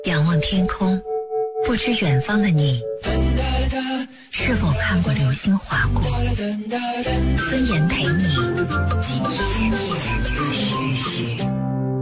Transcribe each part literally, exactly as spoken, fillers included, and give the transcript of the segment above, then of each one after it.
仰望天空，不知远方的你是否看过流星划过。孙岩陪你今夜思雨时。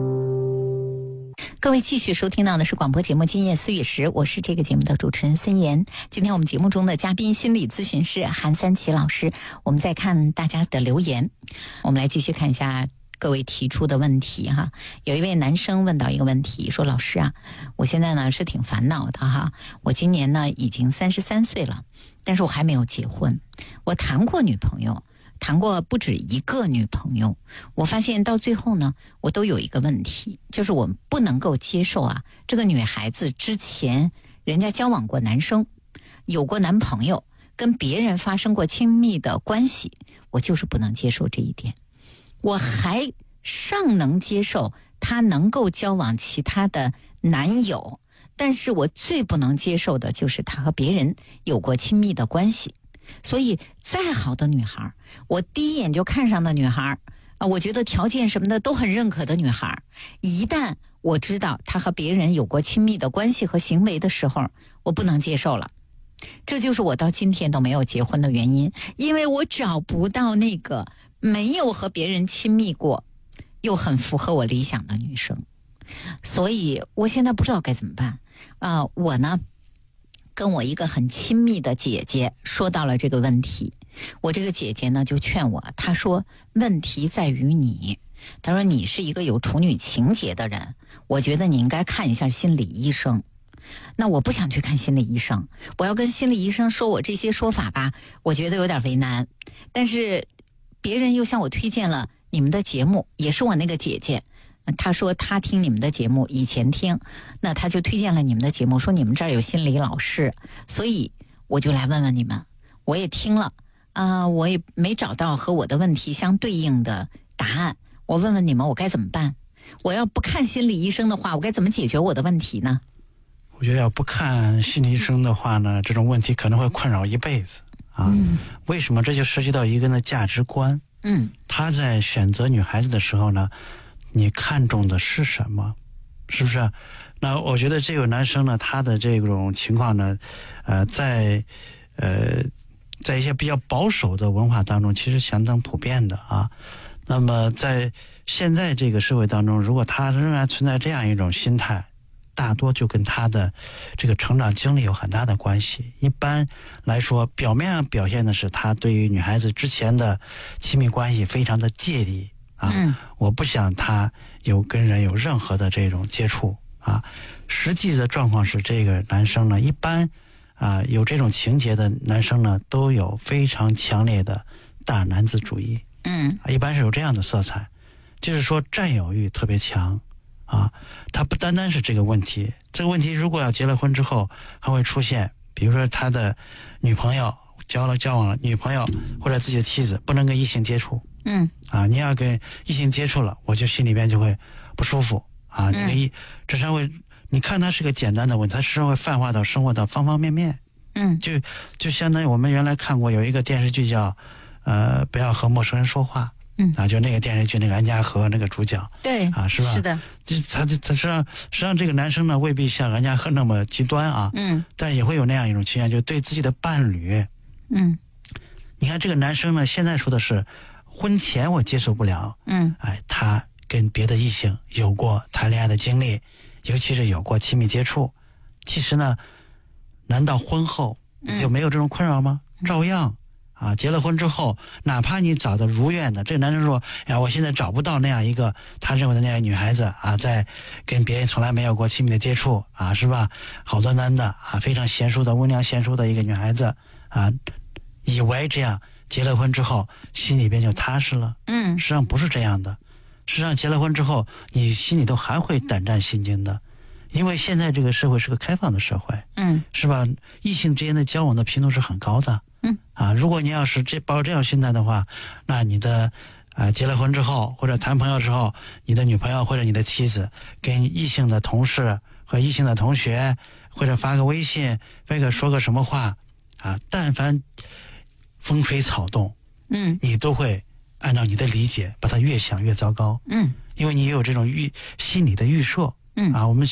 各位继续收听到的是广播节目《今夜思雨时》，我是这个节目的主持人孙岩。今天我们节目中的嘉宾心理咨询师韩三奇老师，我们再看大家的留言，我们来继续看一下各位提出的问题哈。有一位男生问到一个问题，说老师啊，我现在呢是挺烦恼的哈，我今年呢已经三十三岁了，但是我还没有结婚，我谈过女朋友，谈过不止一个女朋友，我发现到最后呢，我都有一个问题，就是我不能够接受啊，这个女孩子之前人家交往过男生，有过男朋友，跟别人发生过亲密的关系，我就是不能接受这一点。我还尚能接受她能够交往其他的男友，但是我最不能接受的就是她和别人有过亲密的关系。所以再好的女孩，我第一眼就看上的女孩啊，我觉得条件什么的都很认可的女孩，一旦我知道她和别人有过亲密的关系和行为的时候，我不能接受了。这就是我到今天都没有结婚的原因，因为我找不到那个没有和别人亲密过又很符合我理想的女生。所以我现在不知道该怎么办啊、呃！我呢跟我一个很亲密的姐姐说到了这个问题，我这个姐姐呢就劝我，她说问题在于你，她说你是一个有处女情节的人，我觉得你应该看一下心理医生。那我不想去看心理医生，我要跟心理医生说我这些说法吧，我觉得有点为难，但是别人又向我推荐了你们的节目，也是我那个姐姐，她说她听你们的节目，以前听，那她就推荐了你们的节目，说你们这儿有心理老师，所以我就来问问你们。我也听了啊、呃，我也没找到和我的问题相对应的答案，我问问你们，我该怎么办？我要不看心理医生的话，我该怎么解决我的问题呢？ 我觉得要不看心理医生的话呢，这种问题可能会困扰一辈子啊。嗯、为什么？这就涉及到一个人的价值观。嗯，他在选择女孩子的时候呢，你看重的是什么？是不是？那我觉得这个男生呢，他的这种情况呢，呃，在呃，在一些比较保守的文化当中，其实相当普遍的啊。那么在现在这个社会当中，如果他仍然存在这样一种心态，大多就跟他的这个成长经历有很大的关系。一般来说，表面上表现的是他对于女孩子之前的亲密关系非常的介意啊，嗯、我不想他有跟人有任何的这种接触啊。实际的状况是，这个男生呢，一般啊有这种情节的男生呢，都有非常强烈的大男子主义，嗯，一般是有这样的色彩，就是说占有欲特别强。啊，他不单单是这个问题，这个问题如果要结了婚之后还会出现，比如说他的女朋友交了交往了女朋友或者自己的妻子不能跟异性接触，嗯，啊，你要跟异性接触了，我就心里边就会不舒服啊，你个一这上会，你看它是个简单的问题，它实际上会泛化到生活的方方面面，嗯，就就相当于我们原来看过有一个电视剧叫呃不要和陌生人说话。嗯啊，就那个电视剧那个安家和那个主角，对啊，是吧？是的，就他他实际上实际上这个男生呢未必像安家和那么极端啊，嗯，但也会有那样一种倾向，就对自己的伴侣，嗯，你看这个男生呢，现在说的是婚前我接受不了，嗯，哎，他跟别的异性有过谈恋爱的经历，尤其是有过亲密接触，其实呢，难道婚后你就没有这种困扰吗？嗯、照样。啊，结了婚之后，哪怕你找的如愿的，这个男生说，哎呀，我现在找不到那样一个他认为的那样女孩子啊，在跟别人从来没有过亲密的接触啊，是吧？好端端的啊，非常贤淑的温良贤淑的一个女孩子啊，以为这样结了婚之后心里边就踏实了，嗯，实际上不是这样的，实际上结了婚之后，你心里头还会胆战心惊的。因为现在这个社会是个开放的社会，嗯，是吧？异性之间的交往的频度是很高的，嗯，啊，如果你要是这抱这样心态的话，那你的，呃，结了婚之后或者谈朋友之后，你的女朋友或者你的妻子跟异性的同事和异性的同学或者发个微信，发个说个什么话，啊，但凡风吹草动，嗯，你都会按照你的理解把它越想越糟糕，嗯，因为你也有这种预心理的预设。嗯啊，我们